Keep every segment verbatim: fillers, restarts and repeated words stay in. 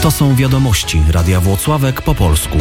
To są wiadomości Radia Włocławek po polsku.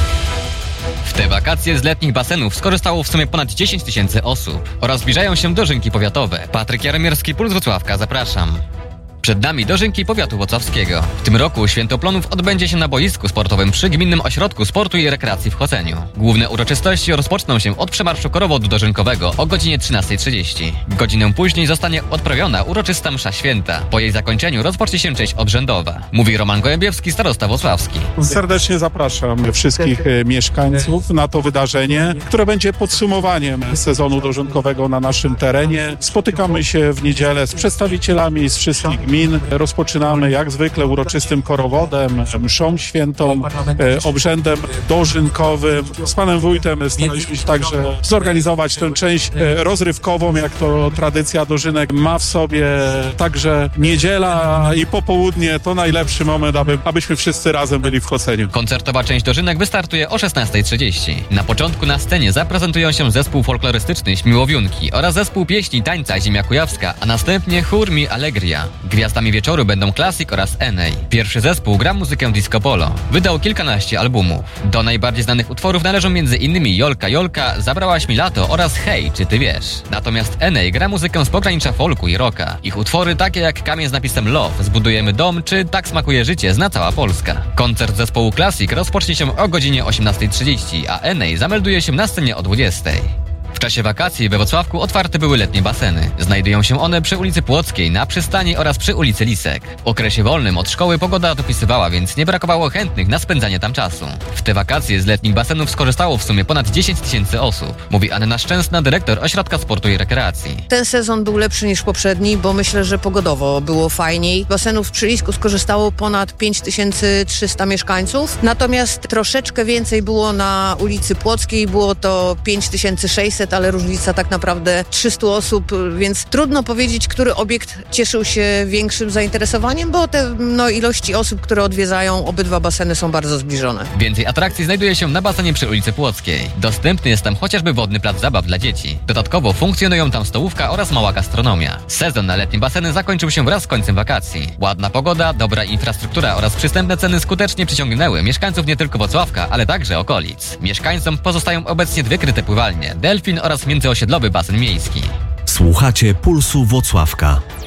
W te wakacje z letnich basenów skorzystało w sumie ponad dziesięć tysięcy osób oraz zbliżają się dożynki powiatowe. Patryk Jaromierski, Puls Wrocławka, zapraszam. Przed nami dożynki powiatu włocławskiego. W tym roku Święto Plonów odbędzie się na boisku sportowym przy Gminnym Ośrodku Sportu i Rekreacji w Choceniu. Główne uroczystości rozpoczną się od przemarszu korowodu dożynkowego o godzinie trzynastej trzydzieści. Godzinę później zostanie odprawiona uroczysta msza święta. Po jej zakończeniu rozpocznie się część obrzędowa. Mówi Roman Gołębiewski, starosta włocławski. Serdecznie zapraszam wszystkich mieszkańców na to wydarzenie, które będzie podsumowaniem sezonu dożynkowego na naszym terenie. Spotykamy się w niedzielę z przedstawicielami z wszystkich gmin. Rozpoczynamy jak zwykle uroczystym korowodem, mszą świętą, obrzędem dożynkowym. Z panem wójtem staraliśmy się także zorganizować tę część rozrywkową, jak to tradycja dożynek ma w sobie. Także niedziela i popołudnie to najlepszy moment, aby, abyśmy wszyscy razem byli w Choceniu. Koncertowa część dożynek wystartuje o szesnastej trzydzieści. Na początku na scenie zaprezentują się zespół folklorystyczny Śmiłowiunki oraz zespół pieśni tańca Ziemia Kujawska, a następnie chór Mi Allegria. Gwiazdami wieczoru będą Classic oraz Enei. Pierwszy zespół gra muzykę disco polo. Wydał kilkanaście albumów. Do najbardziej znanych utworów należą m.in. Jolka Jolka, Zabrałaś mi lato oraz Hej, czy ty wiesz? Natomiast Enei gra muzykę z pogranicza folku i rocka. Ich utwory takie jak Kamień z napisem Love, Zbudujemy dom czy Tak smakuje życie zna cała Polska. Koncert zespołu Classic rozpocznie się o godzinie osiemnastej trzydzieści, a Enei zamelduje się na scenie o dwudziestej. W czasie wakacji we Włocławku otwarte były letnie baseny. Znajdują się one przy ulicy Płockiej, na przystani oraz przy ulicy Lisek. W okresie wolnym od szkoły pogoda dopisywała, więc nie brakowało chętnych na spędzanie tam czasu. W te wakacje z letnich basenów skorzystało w sumie ponad dziesięć tysięcy osób, mówi Anna Szczęsna, dyrektor Ośrodka Sportu i Rekreacji. Ten sezon był lepszy niż poprzedni, bo myślę, że pogodowo było fajniej. Basenów przy Lisku skorzystało ponad pięć tysięcy trzysta mieszkańców, natomiast troszeczkę więcej było na ulicy Płockiej, było to pięć tysięcy sześćset, ale różnica tak naprawdę trzysta osób, więc trudno powiedzieć, który obiekt cieszył się większym zainteresowaniem, bo te no, ilości osób, które odwiedzają obydwa baseny są bardzo zbliżone. Więcej atrakcji znajduje się na basenie przy ulicy Płockiej. Dostępny jest tam chociażby wodny plac zabaw dla dzieci. Dodatkowo funkcjonują tam stołówka oraz mała gastronomia. Sezon na letnie baseny zakończył się wraz z końcem wakacji. Ładna pogoda, dobra infrastruktura oraz przystępne ceny skutecznie przyciągnęły mieszkańców nie tylko Włocławka, ale także okolic. Mieszkańcom pozostają obecnie dwie kryte pływalnie, Delfin oraz międzyosiedlowy basen miejski. Słuchacie Pulsu Włocławka.